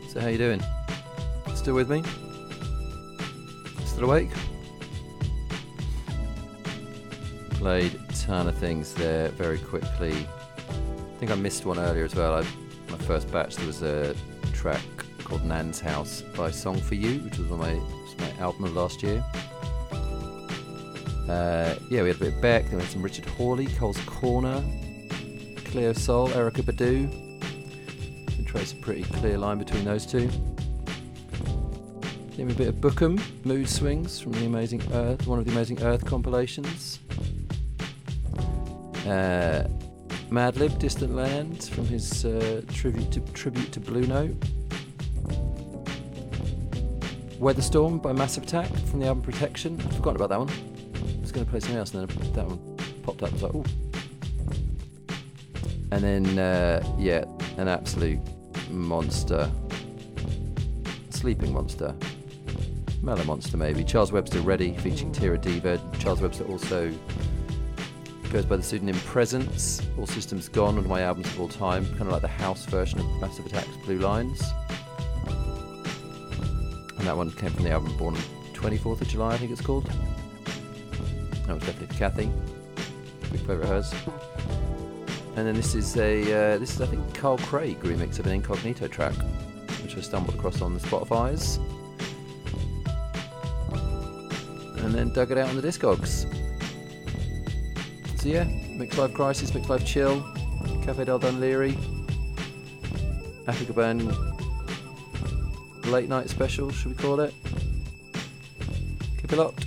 So how you doing? Still with me? Still awake? Played a ton of things there very quickly. I think I missed one earlier as well. My first batch, there was a track called Nan's House by Song For You, which was my album of last year. We had a bit of Beck, then we had some Richard Hawley, Cole's Corner, Cleo Sol, Erykah Badu. You can trace a pretty clear line between those two. Then a bit of Bookham, Mood Swings from the Amazing Earth, one of the Amazing Earth compilations. Madlib, Distant Land from his tribute to Blue Note. Weatherstorm by Massive Attack from the album Protection. I'd forgotten about that one. I was going to play something else and then that one popped up. I was like, ooh. And then, an absolute monster. Sleeping monster. Mellow monster, maybe. Charles Webster Ready, featuring Tira Diva. Charles Webster also goes by the pseudonym Presence. All Systems Gone, one of my albums of all time. Kind of like the house version of Massive Attack's Blue Lines. And that one came from the album Born on 24th of July, I think it's called. That was definitely for Kathy. Big favourite of hers. And then this is I think Carl Craig remix of an Incognito track, which I stumbled across on the Spotify's. And then dug it out on the Discogs. So yeah, Mixed Live Crisis, Mixed Live Chill, Cafe del Dunleary, Africa Burn late night special, should we call it? Keep it locked.